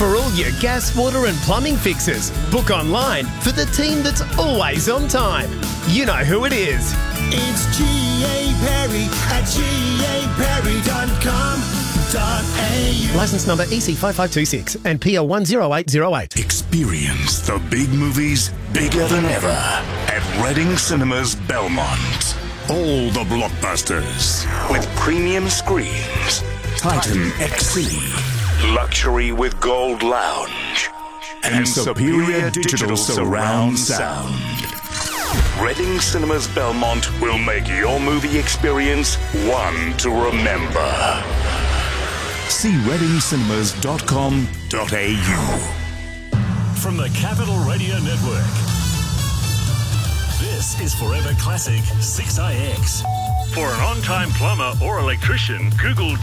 For all your gas, water and plumbing fixes, book online for the team that's always on time. You know who it is. It's G.A. Perry at gaperry.com.au. Licence number EC5526 and PL 10808. Experience the big movies bigger than ever at Reading Cinemas Belmont. All the blockbusters with premium screens, Titan XC, luxury with Gold Lounge, and superior digital surround sound. Reading Cinemas Belmont will make your movie experience one to remember. See readingcinemas.com.au. From the Capital Radio Network, this is Forever Classic 6IX. For an on-time plumber or electrician, Google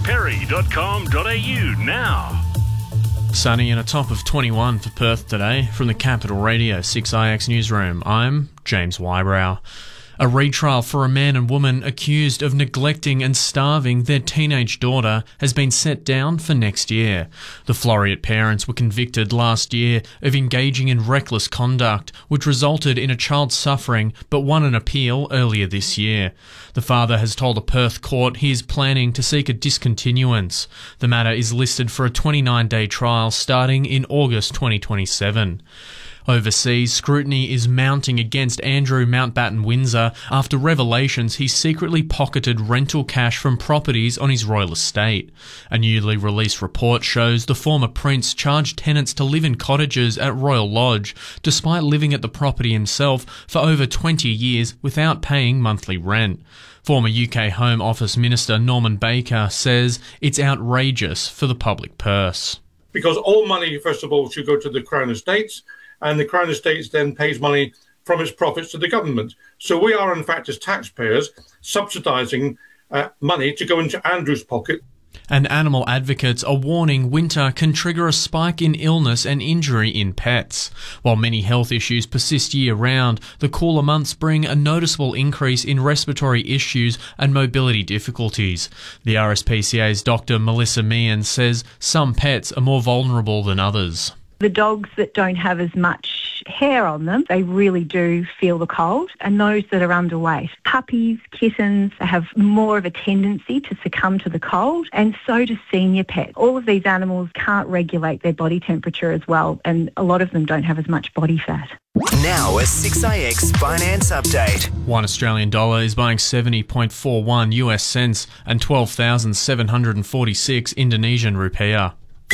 gaperry.com.au now. Sunny and a top of 21 for Perth today. From the Capital Radio 6IX newsroom, I'm James Wybrow. A retrial for a man and woman accused of neglecting and starving their teenage daughter has been set down for next year. The Floreat parents were convicted last year of engaging in reckless conduct, which resulted in a child suffering, but won an appeal earlier this year. The father has told a Perth court he is planning to seek a discontinuance. The matter is listed for a 29-day trial starting in August 2027. Overseas, scrutiny is mounting against Andrew Mountbatten Windsor after revelations he secretly pocketed rental cash from properties on his royal estate. A newly released report shows the former prince charged tenants to live in cottages at Royal Lodge, despite living at the property himself for over 20 years without paying monthly rent. Former UK Home Office Minister Norman Baker says it's outrageous for the public purse. Because all money, first of all, should go to the Crown Estates, and the Crown Estates then pays money from its profits to the government. So we are, in fact, as taxpayers, subsidising money to go into Andrew's pocket. And animal advocates are warning winter can trigger a spike in illness and injury in pets. While many health issues persist year-round, the cooler months bring a noticeable increase in respiratory issues and mobility difficulties. The RSPCA's Dr. Melissa Meehan says some pets are more vulnerable than others. The dogs that don't have as much hair on them, they really do feel the cold, and those that are underweight. Puppies, kittens, they have more of a tendency to succumb to the cold, and so do senior pets. All of these animals can't regulate their body temperature as well, and a lot of them don't have as much body fat. Now a 6IX finance update. One Australian dollar is buying 70.41 US cents and 12,746 Indonesian rupiah.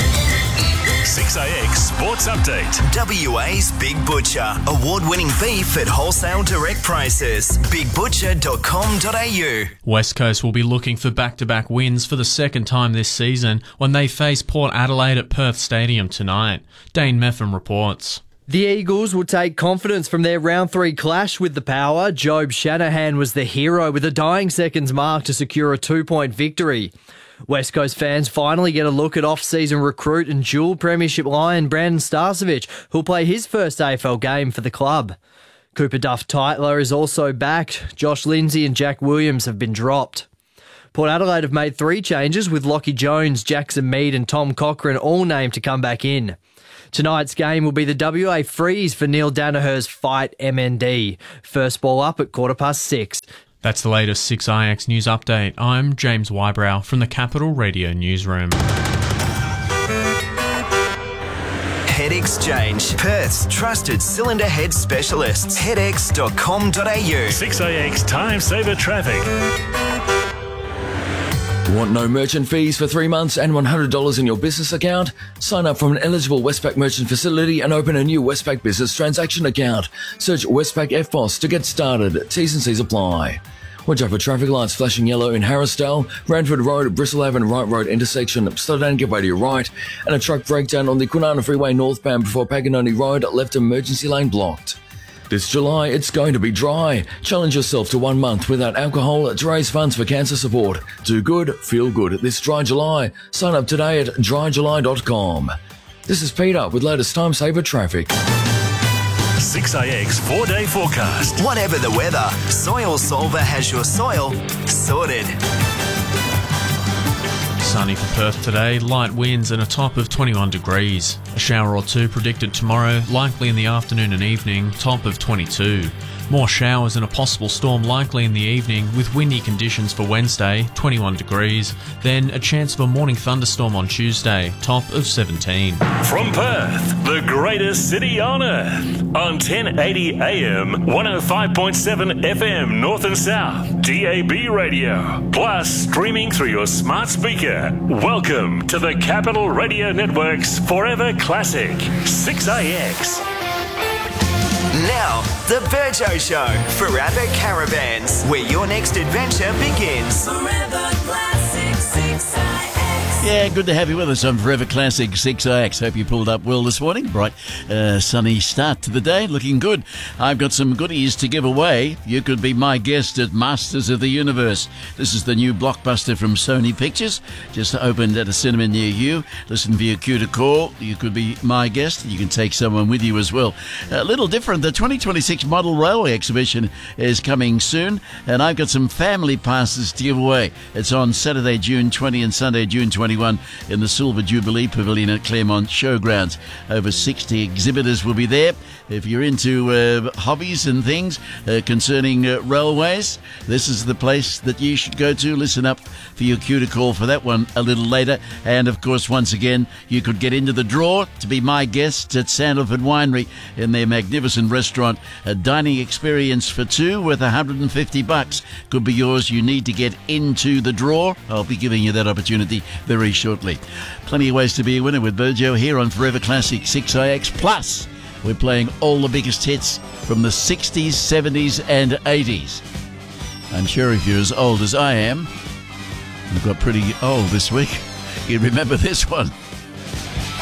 6IX Sports Update. WA's Big Butcher. Award-winning beef at wholesale direct prices. bigbutcher.com.au. West Coast will be looking for back-to-back wins for the second time this season when they face Port Adelaide at Perth Stadium tonight. Dane Meffam reports. The Eagles will take confidence from their round 3 clash with the Power. Job Shanahan was the hero with a dying seconds mark to secure a 2-point victory. West Coast fans finally get a look at off-season recruit and dual premiership lion Brandon Starcevic, who'll play his first AFL game for the club. Cooper Duff-Tytler is also back. Josh Lindsay and Jack Williams have been dropped. Port Adelaide have made 3 changes, with Lockie Jones, Jackson Mead and Tom Cochrane all named to come back in. Tonight's game will be the WA Freeze for Neil Danaher's Fight MND. First ball up at 6:15. That's the latest 6IX news update. I'm James Wybrow from the Capital Radio newsroom. Head Exchange, Perth's trusted cylinder head specialists. headex.com.au. 6IX Time Saver Traffic. Want no merchant fees for 3 months and $100 in your business account? Sign up from an eligible Westpac merchant facility and open a new Westpac business transaction account. Search Westpac FBOS to get started. T's and C's apply. Watch out for traffic lights flashing yellow in Harrisdale, Ranford Road, Bristol Avenue Wright Road intersection. Slow down, get way to your right. And a truck breakdown on the Kwinana Freeway northbound before Paganoni Road, left emergency lane blocked. This July, it's going to be dry. Challenge yourself to 1 month without alcohol to raise funds for cancer support. Do good, feel good this dry July. Sign up today at dryjuly.com. This is Peter with latest Time Saver Traffic. 6IX 4-day forecast. Whatever the weather, Soil Solver has your soil sorted. Sunny for Perth today, light winds and a top of 21 degrees. A shower or two predicted tomorrow, likely in the afternoon and evening, top of 22. More showers and a possible storm likely in the evening with windy conditions for Wednesday, 21 degrees. Then a chance of a morning thunderstorm on Tuesday, top of 17. From Perth, the greatest city on earth. On 1080 AM, 105.7 FM North and South, DAB radio. Plus streaming through your smart speaker. Welcome to the Capital Radio Network's Forever Classic, 6AX. Now, the Virgo Show for Abbott Caravans, where your next adventure begins. Forever Classic 6IX. Yeah, good to have you with us on Forever Classic 6IX. Hope you pulled up well this morning. Bright, sunny start to the day. Looking good. I've got some goodies to give away. You could be my guest at Masters of the Universe. This is the new blockbuster from Sony Pictures. Just opened at a cinema near you. Listen via cue to call. You could be my guest. You can take someone with you as well. A little different. The 2026 Model Railway Exhibition is coming soon, and I've got some family passes to give away. It's on Saturday, June 20 and Sunday, June 21 in the Silver Jubilee Pavilion at Claremont Showgrounds. Over 60 exhibitors will be there. If you're into hobbies and things concerning railways, this is the place that you should go to. Listen up for your cue to call for that one a little later. And of course, once again, you could get into the draw to be my guest at Sandalford Winery in their magnificent restaurant. A dining experience for two worth $150 could be yours. You need to get into the draw. I'll be giving you that opportunity very shortly. Plenty of ways to be a winner with Virgo here on Forever Classic 6IX. Plus, we're playing all the biggest hits from the 60s, 70s and 80s. I'm sure if you're as old as I am, you've got pretty old this week, you remember this one.